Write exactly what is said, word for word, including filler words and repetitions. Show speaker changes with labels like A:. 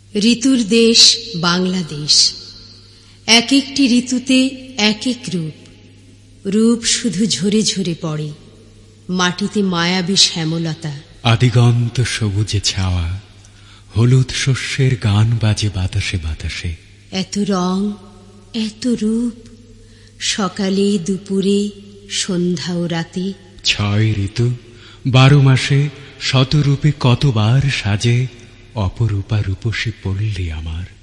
A: ঋতুর দেশ বাংলাদেশ। এক একটি ঋতুতে এক এক রূপ, রূপ শুধু ঝরে ঝরে পড়ে। মাটিতে মায়াবী শ্যামলতা,
B: আদিগন্ত সবুজে ছাওয়া, হলুদ শস্যের গান বাজে বাতাসে বাতাসে।
A: এত রং, এত রূপ, সকালে দুপুরে সন্ধ্যা ও রাতে।
B: ছয় ঋতু, বারো মাসে শতরূপে কতবার সাজে, অপরূপা রূপসী পল্লী আমার।